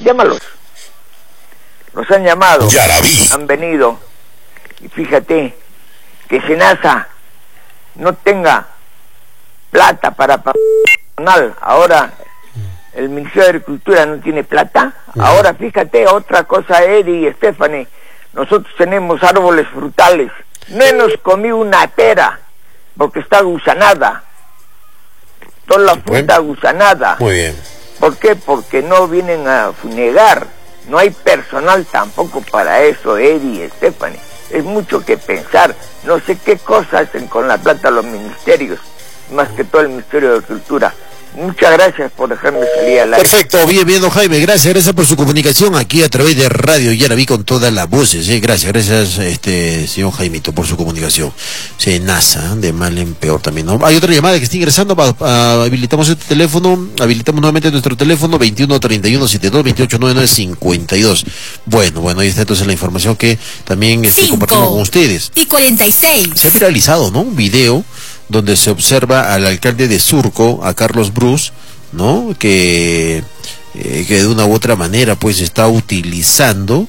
llámalos. Nos han llamado, Yaraví. han venido, y fíjate que SENASA no tenga plata para personal. Ahora el Ministerio de Agricultura no tiene plata. Ahora fíjate, otra cosa, Eddie y Stephanie, nosotros tenemos árboles frutales. No hemos comido una pera porque está gusanada. Toda la fruta gusanada. Muy bien. ¿Por qué? Porque no vienen a funegar. No hay personal tampoco para eso, Eddie y Stephanie. Es mucho que pensar. No sé qué cosas hacen con la plata los ministerios, más que todo el Ministerio de Agricultura. Muchas gracias por dejarme salir al aire. Perfecto, bien, don Jaime, gracias por su comunicación aquí a través de Radio Yaraví con todas las voces, gracias, señor Jaimito, por su comunicación. SENASA, de mal en peor también, ¿no? Hay otra llamada que está ingresando, habilitamos este teléfono, habilitamos nuevamente nuestro teléfono, 21-31-72-28-99-52. Bueno, ahí está entonces la información que también compartimos con ustedes. Y 46. Se ha viralizado, ¿no? Un video donde se observa al alcalde de Surco, a Carlos Bruce, ¿no? Que de una u otra manera pues está utilizando,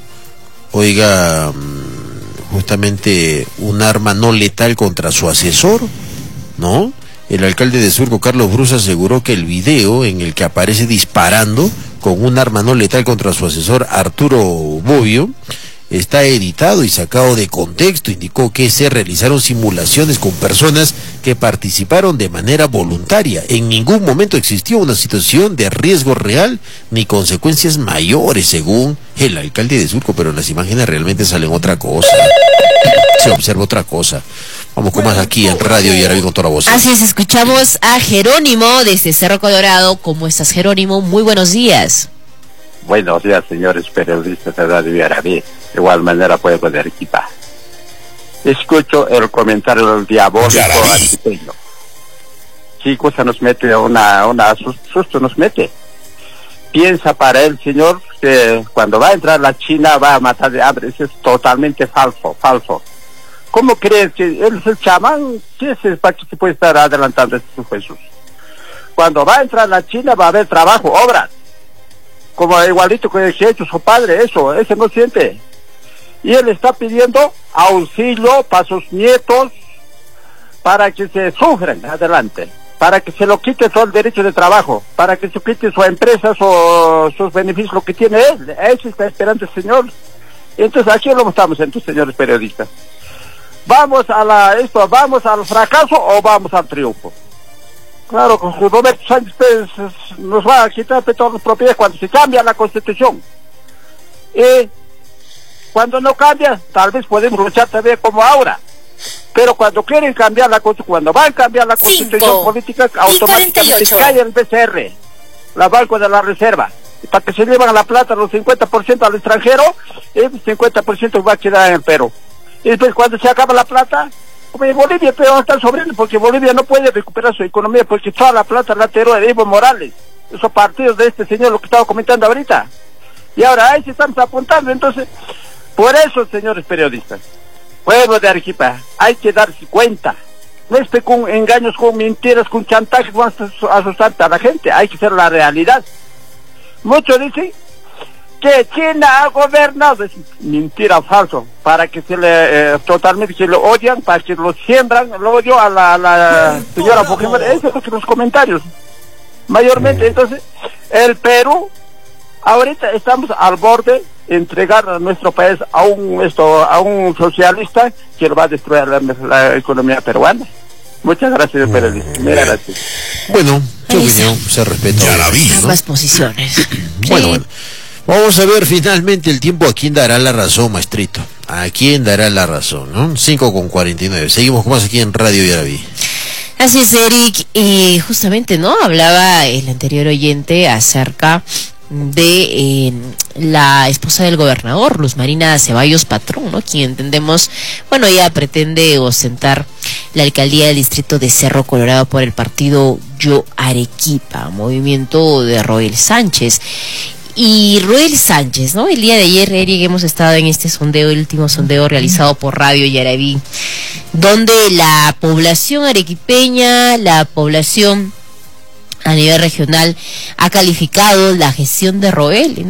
justamente un arma no letal contra su asesor, ¿no? El alcalde de Surco, Carlos Bruce, aseguró que el video en el que aparece disparando con un arma no letal contra su asesor Arturo Bobbio está editado y sacado de contexto. Indicó que se realizaron simulaciones con personas que participaron de manera voluntaria. En ningún momento existió una situación de riesgo real ni consecuencias mayores, según el alcalde de Surco, pero en las imágenes realmente salen otra cosa. Se observa otra cosa. Vamos con más aquí en Radio Yaraví con toda la voz. Así es, escuchamos a Jerónimo desde Cerro Colorado. ¿Cómo estás, Jerónimo? Muy buenos días. Buenos días, señores periodistas de Radio Yaraví. De igual manera, pueblo de Arequipa. Escucho el comentario del diabólico arequipeño. ¿Qué cosa nos mete? Susto nos mete. Piensa para el señor que cuando va a entrar la China va a matar de hambre. Eso es totalmente falso. ¿Cómo crees que él es el chamán? ¿Qué es para que se puede estar adelantando este Jesús? Cuando va a entrar la China va a haber trabajo, obras. Como igualito que ha hecho su padre, ese no siente. Y él está pidiendo auxilio para sus nietos, para que se sufran adelante, para que se lo quite todo el derecho de trabajo, para que se quite su empresa, sus beneficios, lo que tiene él. Eso está esperando el señor. Entonces aquí lo estamos, entonces, señores periodistas. ¿Vamos al fracaso o vamos al triunfo? Claro, con Roberto Sánchez nos va a quitar todas las propiedades cuando se cambia la Constitución. Y cuando no cambia, tal vez podemos luchar también como ahora. Pero cuando quieren cambiar la Constitución, cuando van a cambiar la Constitución política, automáticamente cae el BCR, la Banco de la Reserva. Y para que se llevan la plata, los 50% al extranjero, el 50% va a quedar en el Perú. Y después cuando se acaba la plata, como en Bolivia, pero están sobrando, porque Bolivia no puede recuperar su economía, porque toda la plata la tiró de Evo Morales, esos partidos de este señor, lo que estaba comentando ahorita. Y ahora ahí se estamos apuntando. Entonces, por eso, señores periodistas, pueblo de Arequipa, hay que darse cuenta. No es que con engaños, con mentiras, con chantajes van a asustar a la gente, hay que ser la realidad. Muchos dicen que China ha gobernado, es mentira, falso, para que se le totalmente que lo odian, para que lo siembran el odio a la señora Fujimori. Eso es lo que los comentarios mayormente. Entonces el Perú ahorita estamos al borde de entregar a nuestro país a un socialista que lo va a destruir la economía peruana. Muchas gracias, periodista. Gracias. Bueno, su opinión se respeta. Ambas posiciones. Bueno. Vamos a ver finalmente el tiempo a quién dará la razón, maestrito. A quién dará la razón, ¿no? 5:49. Seguimos con más aquí en Radio Yaraví. Así es, Eric. Y justamente, ¿no? Hablaba el anterior oyente acerca de la esposa del gobernador, Luz Marina Ceballos Patrón, ¿no? Quien entendemos, bueno, ella pretende ostentar la alcaldía del distrito de Cerro Colorado por el partido Yo Arequipa, movimiento de Roel Sánchez. Y Roel Sánchez, ¿no? El día de ayer, Eric, hemos estado en este sondeo, el último sondeo realizado por Radio Yaraví, donde la población arequipeña, la población a nivel regional, ha calificado la gestión de Roel